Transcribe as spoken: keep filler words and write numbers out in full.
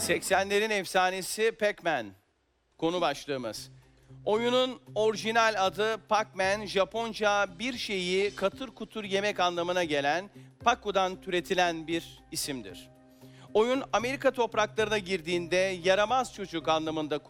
seksenlerin efsanesi Pac-Man konu başlığımız. Oyunun orijinal adı Pac-Man, Japonca bir şeyi katır kutur yemek anlamına gelen Paku'dan türetilen bir isimdir. Oyun Amerika topraklarına girdiğinde yaramaz çocuk anlamında